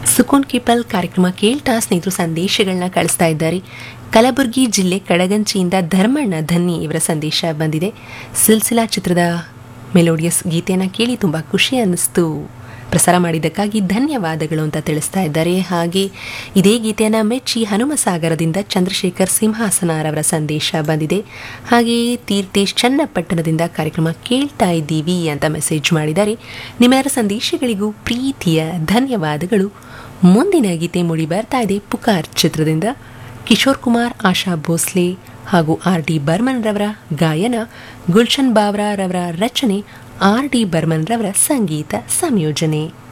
ಸುಕೂನ್ ಕೀಪಲ್ ಕಾರ್ಯಕ್ರಮ ಕೇಳ್ತಾ ಸ್ನೇಹಿತರು ಸಂದೇಶಗಳನ್ನ ಕಳಿಸ್ತಾ ಇದ್ದಾರೆ. ಕಲಬುರಗಿ ಜಿಲ್ಲೆ ಕಡಗಂಚಿಯಿಂದ ಧರ್ಮಣ್ಣ ಧನ್ನಿ ಇವರ ಸಂದೇಶ ಬಂದಿದೆ. ಸಿಲ್ಸಿಲಾ ಚಿತ್ರದ ಮೆಲೋಡಿಯಸ್ ಗೀತೆಯನ್ನು ಕೇಳಿ ತುಂಬ ಖುಷಿ ಅನ್ನಿಸ್ತು, ಪ್ರಸಾರ ಮಾಡಿದ್ದಕ್ಕಾಗಿ ಧನ್ಯವಾದಗಳು ಅಂತ ತಿಳಿಸ್ತಾ ಇದ್ದಾರೆ. ಹಾಗೆ ಇದೇ ಗೀತೆಯನ್ನು ಮೆಚ್ಚಿ ಹನುಮಸಾಗರದಿಂದ ಚಂದ್ರಶೇಖರ್ ಸಿಂಹಾಸನರವರ ಸಂದೇಶ ಬಂದಿದೆ. ಹಾಗೆಯೇ ತೀರ್ಥೇಶ್ ಚನ್ನಪಟ್ಟಣದಿಂದ ಕಾರ್ಯಕ್ರಮ ಕೇಳ್ತಾ ಇದ್ದೀವಿ ಅಂತ ಮೆಸೇಜ್ ಮಾಡಿದ್ದಾರೆ. ನಿಮ್ಮೆಲ್ಲರ ಸಂದೇಶಗಳಿಗೂ ಪ್ರೀತಿಯ ಧನ್ಯವಾದಗಳು. ಮುಂದಿನ ಗೀತೆ ಮೂಡಿ ಬರ್ತಾ ಇದೆ ಪುಕಾರ್ ಚಿತ್ರದಿಂದ. ಕಿಶೋರ್ ಕುಮಾರ್, ಆಶಾ ಭೋಸ್ಲೆ ಹಾಗೂ ಆರ್.ಡಿ. ಬರ್ಮನ್ ರವರ ಗಾಯನ, ಗುಲ್ಶನ್ ಬಾವ್ರಾ ರವರ ರಚನೆ, ಆರ್.ಡಿ. ಬರ್ಮನ್ ರವರ ಸಂಗೀತ ಸಂಯೋಜನೆ.